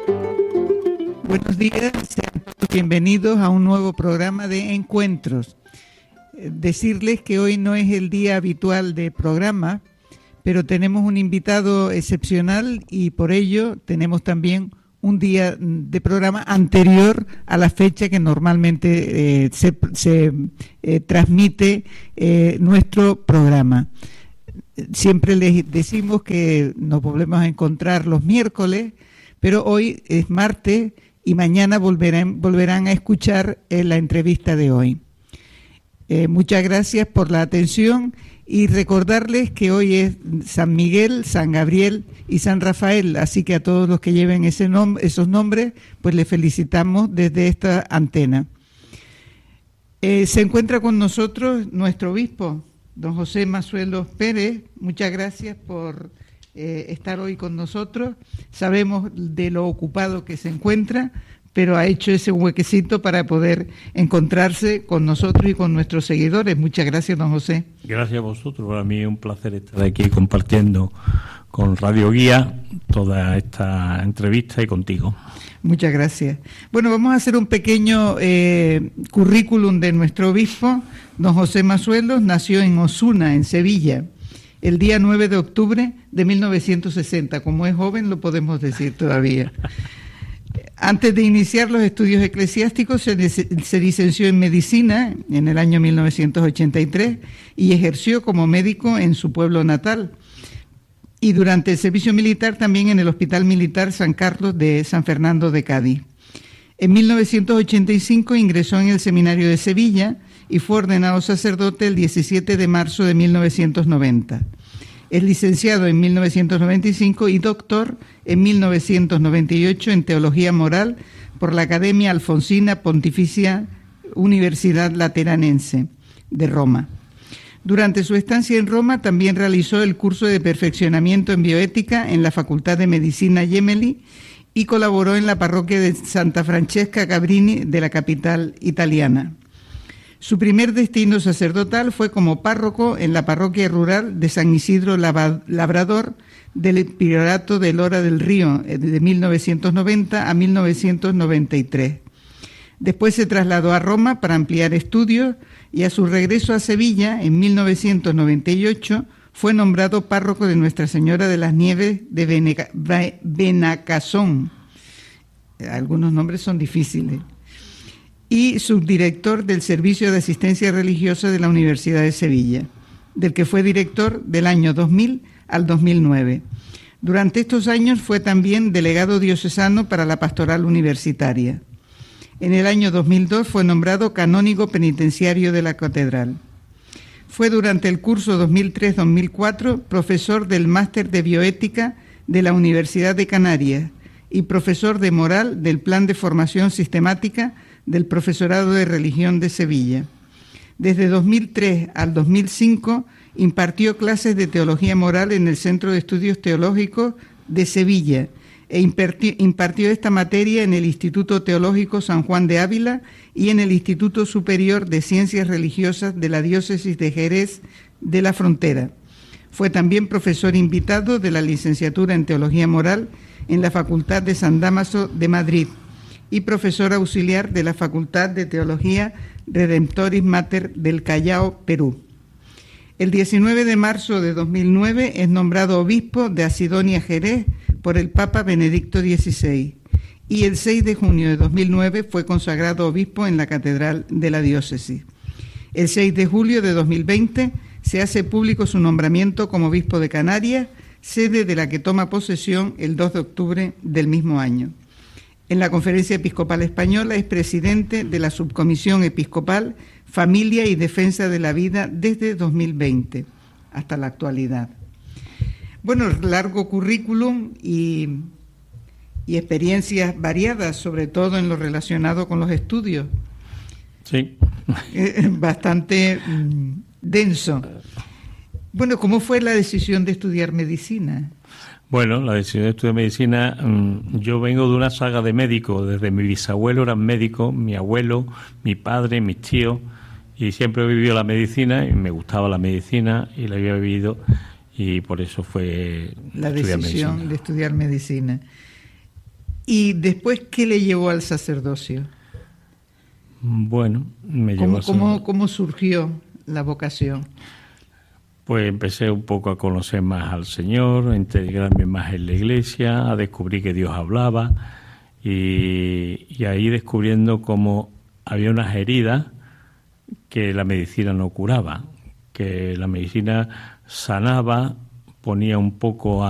Buenos días, sean todos bienvenidos a un nuevo programa de Encuentros. Decirles que hoy no es el día habitual de programa, pero tenemos un invitado excepcional y por ello tenemos también un día de programa anterior a la fecha que normalmente se transmite nuestro programa. Siempre les decimos que nos volvemos a encontrar los miércoles, pero hoy es martes y mañana volverán a escuchar la entrevista de hoy. Muchas gracias por la atención y recordarles que hoy es San Miguel, San Gabriel y San Rafael, así que a todos los que lleven esos nombres, pues les felicitamos desde esta antena. Se encuentra con nosotros nuestro obispo, don José Mazuelos Pérez. Muchas gracias por estar hoy con nosotros. Sabemos de lo ocupado que se encuentra, pero ha hecho ese huequecito para poder encontrarse con nosotros y con nuestros seguidores. Muchas gracias, don José. Gracias a vosotros. Para mí es un placer estar aquí compartiendo con Radio Guía toda esta entrevista y contigo. Muchas gracias. Bueno, vamos a hacer un pequeño currículum de nuestro obispo. Don José Mazuelos nació en Osuna, en Sevilla, el día 9 de octubre de 1960. Como es joven, lo podemos decir todavía. Antes de iniciar los estudios eclesiásticos, se licenció en medicina en el año 1983 y ejerció como médico en su pueblo natal. Y durante el servicio militar también en el Hospital Militar San Carlos de San Fernando de Cádiz. En 1985 ingresó en el Seminario de Sevilla y fue ordenado sacerdote el 17 de marzo de 1990. Es licenciado en 1995 y doctor en 1998 en Teología Moral por la Academia Alfonsina Pontificia Universidad Lateranense de Roma. Durante su estancia en Roma también realizó el curso de perfeccionamiento en bioética en la Facultad de Medicina Gemelli y colaboró en la parroquia de Santa Francesca Cabrini de la capital italiana. Su primer destino sacerdotal fue como párroco en la parroquia rural de San Isidro Labrador del Priorato de Lora del Río de 1990 a 1993. Después se trasladó a Roma para ampliar estudios y a su regreso a Sevilla en 1998 fue nombrado párroco de Nuestra Señora de las Nieves de Benacasón. Algunos nombres son difíciles. Y subdirector del Servicio de Asistencia Religiosa de la Universidad de Sevilla, del que fue director del año 2000 al 2009. Durante estos años fue también delegado diocesano para la pastoral universitaria. En el año 2002 fue nombrado canónigo penitenciario de la catedral. Fue durante el curso 2003-2004 profesor del Máster de Bioética de la Universidad de Canarias y profesor de Moral del Plan de Formación Sistemática del Profesorado de Religión de Sevilla. Desde 2003 al 2005 impartió clases de Teología Moral en el Centro de Estudios Teológicos de Sevilla e impartió esta materia en el Instituto Teológico San Juan de Ávila y en el Instituto Superior de Ciencias Religiosas de la Diócesis de Jerez de la Frontera. Fue también profesor invitado de la licenciatura en Teología Moral en la Facultad de San Dámaso de Madrid y profesor auxiliar de la Facultad de Teología Redemptoris Mater del Callao, Perú. El 19 de marzo de 2009 es nombrado obispo de Asidonia, Jerez, por el Papa Benedicto XVI, y el 6 de junio de 2009 fue consagrado obispo en la Catedral de la Diócesis. El 6 de julio de 2020 se hace público su nombramiento como obispo de Canarias, sede de la que toma posesión el 2 de octubre del mismo año. En la Conferencia Episcopal Española es presidente de la Subcomisión Episcopal Familia y Defensa de la Vida desde 2020 hasta la actualidad. Bueno, largo currículum y experiencias variadas, sobre todo en lo relacionado con los estudios. Sí. Bastante denso. Bueno, ¿cómo fue la decisión de estudiar medicina? Bueno, la decisión de estudiar medicina, yo vengo de una saga de médicos, desde mi bisabuelo eran médicos, mi abuelo, mi padre, mis tíos, y siempre he vivido la medicina y me gustaba la medicina y la había vivido y por eso fue la decisión de estudiar medicina. ¿Y después qué le llevó al sacerdocio? Bueno, me llevó ¿Cómo surgió la vocación? Pues empecé un poco a conocer más al Señor, a integrarme más en la iglesia, a descubrir que Dios hablaba y ahí descubriendo cómo había unas heridas que la medicina no curaba, que la medicina sanaba, ponía un poco